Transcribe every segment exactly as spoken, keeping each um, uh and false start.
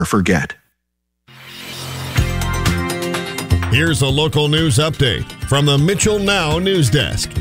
forget. Here's a local news update from the Mitchell Now News Desk.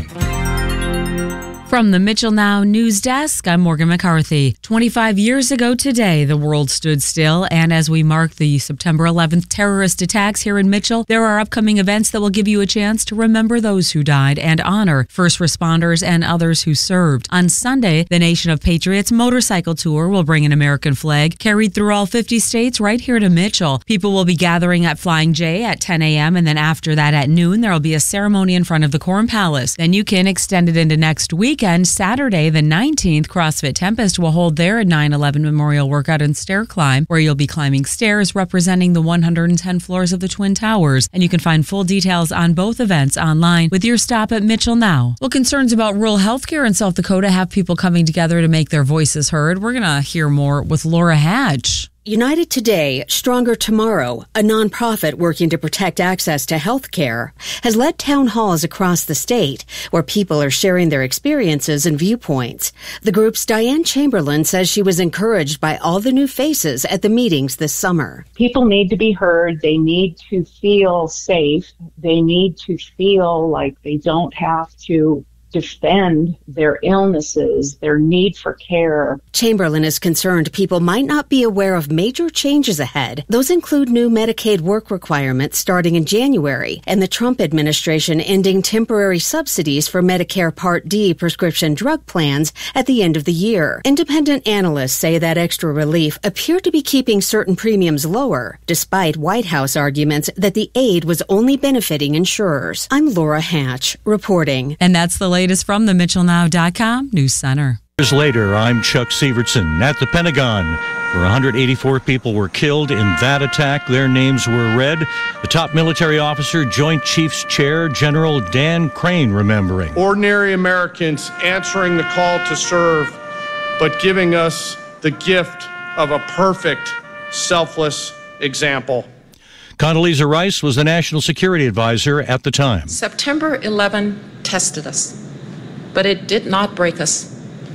From the Mitchell Now News Desk, I'm Morgan McCarthy. twenty-five years ago today, the world stood still, and as we mark the September eleventh terrorist attacks here in Mitchell, there are upcoming events that will give you a chance to remember those who died and honor first responders and others who served. On Sunday, the Nation of Patriots motorcycle tour will bring an American flag carried through all fifty states right here to Mitchell. People will be gathering at Flying J at ten a.m., and then after that at noon, there will be a ceremony in front of the Corn Palace. Then you can extend it into next week. Weekend, Saturday the nineteenth, CrossFit Tempest will hold their nine eleven Memorial Workout and Stair Climb, where you'll be climbing stairs representing the one hundred ten floors of the Twin Towers. And you can find full details on both events online with your stop at Mitchell Now. Well, concerns about rural health care in South Dakota have people coming together to make their voices heard. We're going to hear more with Laura Hatch. United Today, Stronger Tomorrow, a nonprofit working to protect access to health care, has led town halls across the state where people are sharing their experiences and viewpoints. The group's Diane Chamberlain says she was encouraged by all the new faces at the meetings this summer. People need to be heard. They need to feel safe. They need to feel like they don't have to defend their illnesses, their need for care. Chamberlain is concerned people might not be aware of major changes ahead. Those include new Medicaid work requirements starting in January and the Trump administration ending temporary subsidies for Medicare Part D prescription drug plans at the end of the year. Independent analysts say that extra relief appeared to be keeping certain premiums lower, despite White House arguments that the aid was only benefiting insurers. I'm Laura Hatch, reporting. And that's the latest from the Mitchell Now dot com News Center. Years later, I'm Chuck Severson at the Pentagon, where one hundred eighty-four people were killed in that attack. Their names were read. The top military officer, Joint Chiefs Chair General Dan Crane, remembering. Ordinary Americans answering the call to serve, but giving us the gift of a perfect, selfless example. Condoleezza Rice was the national security advisor at the time. September eleventh tested us, but it did not break us.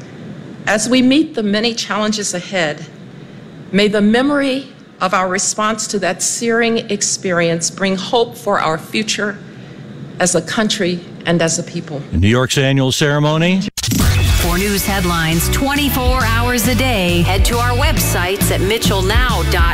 As we meet the many challenges ahead, may the memory of our response to that searing experience bring hope for our future as a country and as a people. In New York's annual ceremony. For news headlines twenty-four hours a day, head to our websites at Mitchell Now dot com.